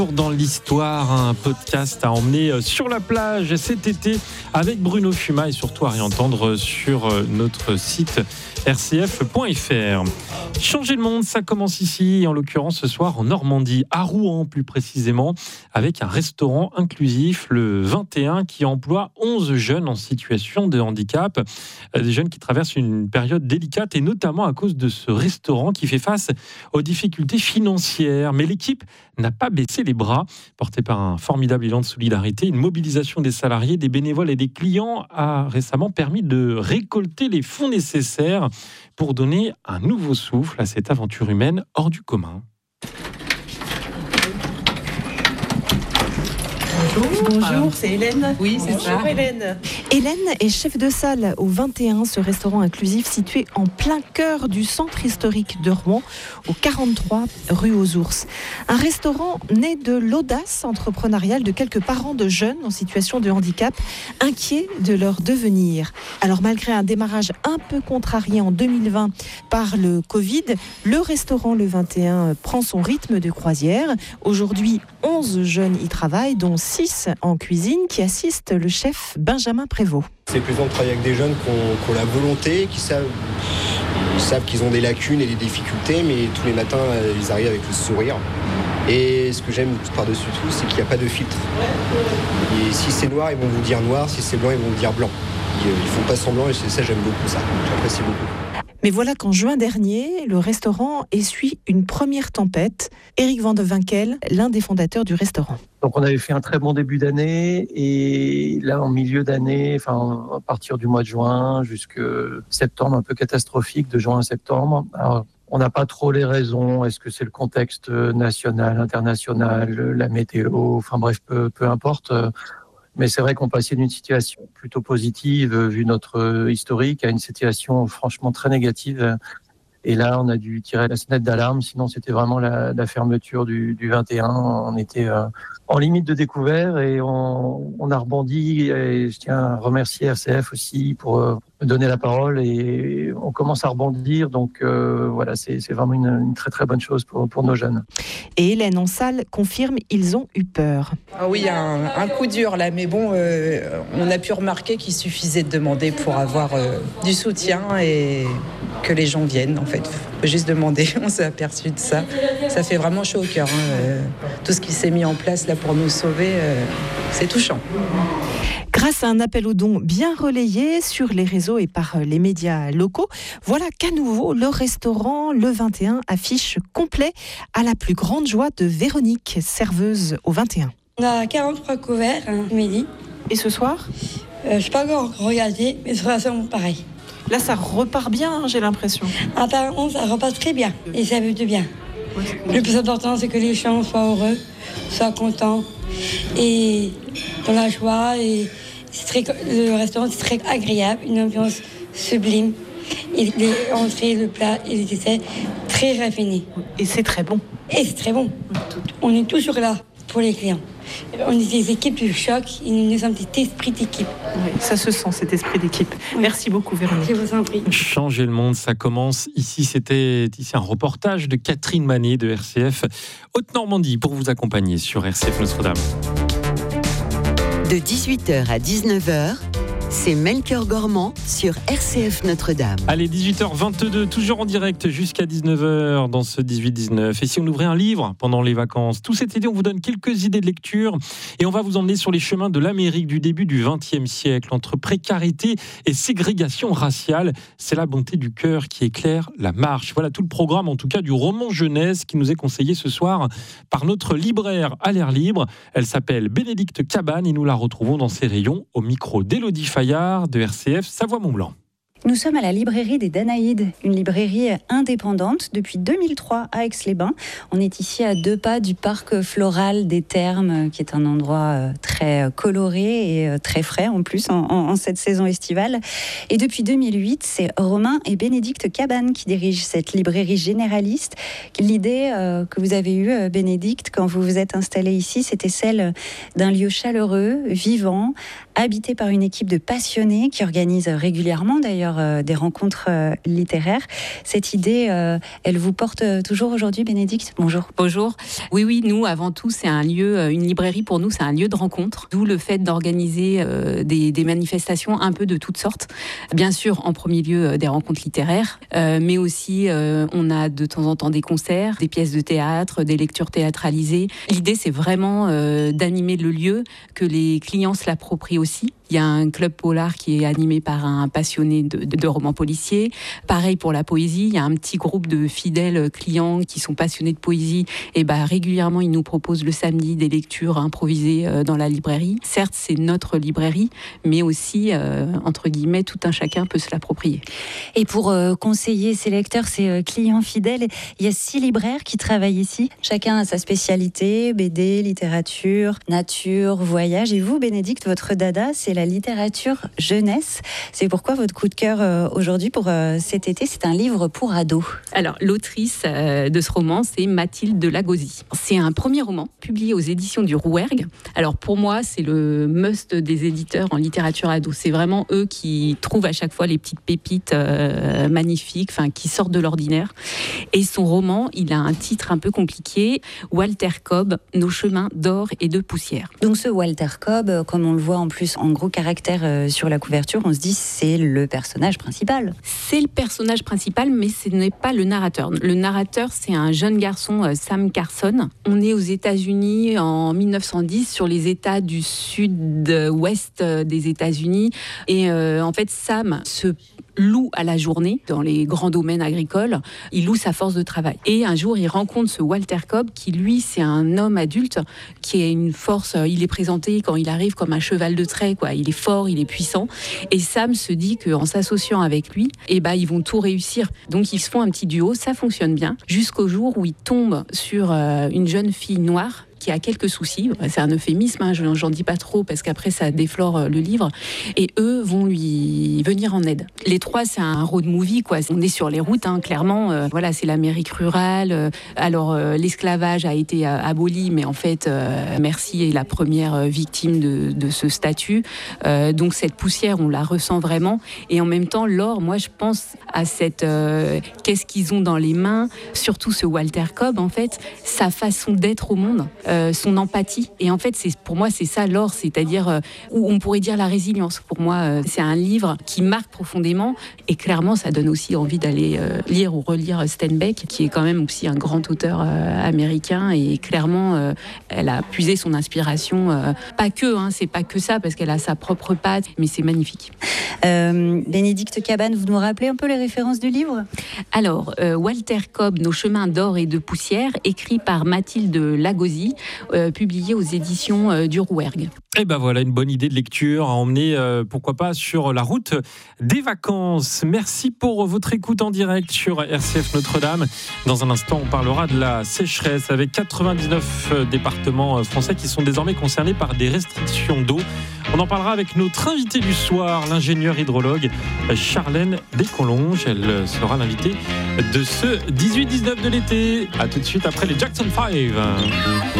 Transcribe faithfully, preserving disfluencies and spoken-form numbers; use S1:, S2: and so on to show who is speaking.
S1: Dans l'histoire, un podcast à emmener sur la plage cet été avec Bruno Fuma et surtout à réentendre sur notre site r c f point f r. Changer le monde, ça commence ici, en l'occurrence ce soir en Normandie, à Rouen plus précisément, avec un restaurant inclusif, le vingt et un, qui emploie onze jeunes en situation de handicap. Des jeunes qui traversent une période délicate et notamment à cause de ce restaurant qui fait face aux difficultés financières. Mais l'équipe n'a pas baissé les bras. Porté par un formidable élan de solidarité, une mobilisation des salariés, des bénévoles et des clients a récemment permis de récolter les fonds nécessaires pour donner un nouveau souffle à cette aventure humaine hors du commun.
S2: Bonjour. Bonjour, c'est Hélène.
S3: Oui, c'est
S2: Bonjour,
S3: ça.
S2: Bonjour Hélène.
S3: Hélène est chef de salle au vingt et un, ce restaurant inclusif situé en plein cœur du centre historique de Rouen, au quarante-trois rue aux Ours. Un restaurant né de l'audace entrepreneuriale de quelques parents de jeunes en situation de handicap, inquiets de leur devenir. Alors malgré un démarrage un peu contrarié en deux mille vingt par le Covid, le restaurant Le vingt et un prend son rythme de croisière. Aujourd'hui, onze jeunes y travaillent, dont six en cuisine, qui assistent le chef Benjamin Prévost.
S4: C'est plaisant de travailler avec des jeunes qui ont, qui ont la volonté, qui savent, qui savent qu'ils ont des lacunes et des difficultés, mais tous les matins, ils arrivent avec le sourire. Et ce que j'aime par-dessus tout, c'est qu'il n'y a pas de filtre. Et si c'est noir, ils vont vous dire noir, si c'est blanc, ils vont vous dire blanc. Ils ne font pas semblant et ça, j'aime beaucoup ça. J'apprécie beaucoup.
S3: Mais voilà qu'en juin dernier, le restaurant essuie une première tempête. Éric Van de Winkel, l'un des fondateurs du restaurant.
S5: Donc on avait fait un très bon début d'année et là en milieu d'année, enfin à partir du mois de juin jusqu'à septembre, un peu catastrophique de juin à septembre. Alors, on n'a pas trop les raisons. Est-ce que c'est le contexte national, international, la météo, enfin bref, peu, peu importe. Mais c'est vrai qu'on passait d'une situation plutôt positive, vu notre historique, à une situation franchement très négative. Et là, on a dû tirer la sonnette d'alarme, sinon c'était vraiment la, la fermeture du, du vingt et un. On était euh, en limite de découvert et on, on a rebondi. Et je tiens à remercier R C F aussi pour euh, me donner la parole et on commence à rebondir. Donc euh, voilà, c'est, c'est vraiment une, une très très bonne chose pour, pour nos jeunes.
S3: Et Hélène en salle confirme, ils ont eu peur.
S2: Ah oui, un, un coup dur là, mais bon, euh, on a pu remarquer qu'il suffisait de demander pour avoir euh, du soutien et que les gens viennent en fait. Faut juste demander, on s'est aperçu de ça. Ça fait vraiment chaud au cœur. Hein. Euh, tout ce qui s'est mis en place là pour nous sauver, euh, c'est touchant.
S3: Grâce à un appel aux dons bien relayé sur les réseaux et par les médias locaux, voilà qu'à nouveau le restaurant Le vingt et un affiche complet à la plus grande joie de Véronique, serveuse au vingt et un.
S6: On a quarante-trois couverts, hein, midi.
S3: Et ce soir
S6: euh, Je ne sais pas encore regarder, mais ce sera sûrement pareil.
S3: Là, ça repart bien, hein, j'ai l'impression.
S6: Apparemment, ça repart très bien et ça veut de bien. Le plus important, c'est que les gens soient heureux, soient contents et dans la joie. Et c'est très, le restaurant, c'est très agréable, une ambiance sublime. Et les entrées, le plat et les desserts, très raffinés.
S3: Et c'est très bon.
S6: Et c'est très bon. On est toujours là pour les clients. On est des équipes du choc, nous sommes cet esprit d'équipe.
S3: Oui, ça se sent, cet esprit d'équipe. Oui. Merci beaucoup, Véronique.
S6: Je vous en prie.
S1: Changer le monde, ça commence ici. C'était ici un reportage de Catherine Manet de R C F Haute-Normandie pour vous accompagner sur R C F Notre-Dame.
S7: De dix-huit heures à dix-neuf heures, c'est Melchior Gormand sur R C F Notre-Dame.
S1: Allez, dix-huit heures vingt-deux, toujours en direct jusqu'à dix-neuf heures dans ce dix-huit dix-neuf. Et si on ouvrait un livre pendant les vacances, tout cet été, on vous donne quelques idées de lecture et on va vous emmener sur les chemins de l'Amérique du début du vingtième siècle, entre précarité et ségrégation raciale. C'est la bonté du cœur qui éclaire la marche. Voilà tout le programme, en tout cas, du roman jeunesse qui nous est conseillé ce soir par notre libraire à l'air libre. Elle s'appelle Bénédicte Cabane et nous la retrouvons dans ses rayons au micro d'Élodie Fayard de R C F Savoie-Mont-Blanc.
S8: Nous sommes à la librairie des Danaïdes, une librairie indépendante depuis deux mille trois à Aix-les-Bains. On est ici à deux pas du parc floral des Thermes, qui est un endroit très coloré et très frais en plus en, en, en cette saison estivale. Et depuis deux mille huit, c'est Romain et Bénédicte Cabane qui dirigent cette librairie généraliste. L'idée euh, que vous avez eue, Bénédicte, quand vous vous êtes installée ici, c'était celle d'un lieu chaleureux, vivant, habité par une équipe de passionnés qui organise régulièrement d'ailleurs euh, des rencontres euh, littéraires. Cette idée, euh, elle vous porte toujours aujourd'hui, Bénédicte ? Bonjour.
S9: Bonjour. Oui, oui, nous, avant tout, c'est un lieu, une librairie pour nous, c'est un lieu de rencontre. D'où le fait d'organiser euh, des, des manifestations un peu de toutes sortes. Bien sûr, en premier lieu, euh, des rencontres littéraires, euh, mais aussi, euh, on a de temps en temps des concerts, des pièces de théâtre, des lectures théâtralisées. L'idée, c'est vraiment euh, d'animer le lieu, que les clients se l'approprient aussi. Il y a un club polar qui est animé par un passionné de, de, de romans policiers. Pareil pour la poésie, il y a un petit groupe de fidèles clients qui sont passionnés de poésie. Et bah, régulièrement, ils nous proposent le samedi des lectures improvisées dans la librairie. Certes, c'est notre librairie, mais aussi, euh, entre guillemets, tout un chacun peut se l'approprier.
S8: Et pour euh, conseiller ses lecteurs, ses euh, clients fidèles, il y a six libraires qui travaillent ici. Chacun a sa spécialité, B D, littérature, nature, voyage. Et vous, Bénédicte, votre dada, c'est la littérature jeunesse. C'est pourquoi votre coup de cœur euh, aujourd'hui pour euh, cet été, c'est un livre pour ados.
S9: Alors, l'autrice euh, de ce roman, c'est Mathilde de Lagauzy. C'est un premier roman publié aux éditions du Rouergue. Alors, pour moi, c'est le must des éditeurs en littérature ado. C'est vraiment eux qui trouvent à chaque fois les petites pépites euh, magnifiques, enfin, qui sortent de l'ordinaire. Et son roman, il a un titre un peu compliqué, Walter Cobb, Nos chemins d'or et de poussière.
S8: Donc ce Walter Cobb, comme on le voit en plus en gros caractère euh, sur la couverture, on se dit c'est le personnage principal.
S9: C'est le personnage principal, mais ce n'est pas le narrateur. Le narrateur, c'est un jeune garçon, euh, Sam Carson. On est aux États-Unis en mille neuf cent dix, sur les États du sud-ouest des États-Unis. Et euh, en fait, Sam se loue à la journée dans les grands domaines agricoles. Il loue sa force de travail. Et un jour, il rencontre ce Walter Cobb qui, lui, c'est un homme adulte qui a une force. Il est présenté quand il arrive comme un cheval de trait, quoi. Il est fort, il est puissant. Et Sam se dit qu'en s'associant avec lui, eh ben, ils vont tout réussir. Donc, ils se font un petit duo. Ça fonctionne bien. Jusqu'au jour où il tombe sur euh, une jeune fille noire qui a quelques soucis. C'est un euphémisme, hein, j'en dis pas trop parce qu'après ça déflore le livre. Et eux vont lui venir en aide. Les trois, c'est un road movie, quoi. On est sur les routes, hein, clairement. Euh, voilà, c'est l'Amérique rurale. Alors, euh, l'esclavage a été euh, aboli, mais en fait, euh, Mercy est la première victime de, de ce statut. Euh, donc, cette poussière, on la ressent vraiment. Et en même temps, Laure, moi, je pense à cette... Euh, qu'est-ce qu'ils ont dans les mains, surtout ce Walter Cobb, en fait, sa façon d'être au monde. Euh, son empathie. Et en fait, c'est, pour moi, c'est ça l'or, c'est-à-dire euh, où on pourrait dire la résilience. Pour moi, euh, c'est un livre qui marque profondément et clairement, ça donne aussi envie d'aller euh, lire ou relire Steinbeck, qui est quand même aussi un grand auteur euh, américain et clairement, euh, elle a puisé son inspiration. Euh, pas que, hein, c'est pas que ça, parce qu'elle a sa propre patte, mais c'est magnifique.
S8: Euh, Bénédicte Cabane, vous nous rappelez un peu les références du livre ?
S9: Alors, euh, Walter Cobb, Nos chemins d'or et de poussière, écrit par Mathilde Lagauzy, Euh, publié aux éditions euh, du Rouergue.
S1: Et ben voilà, une bonne idée de lecture à emmener, euh, pourquoi pas, sur la route des vacances. Merci pour votre écoute en direct sur R C F Notre-Dame. Dans un instant, on parlera de la sécheresse avec quatre-vingt-dix-neuf départements français qui sont désormais concernés par des restrictions d'eau. On en parlera avec notre invité du soir, l'ingénieur hydrologue Charlène Descolonges. Elle sera l'invitée de ce dix-huit dix-neuf de l'été. A tout de suite après les Jackson five.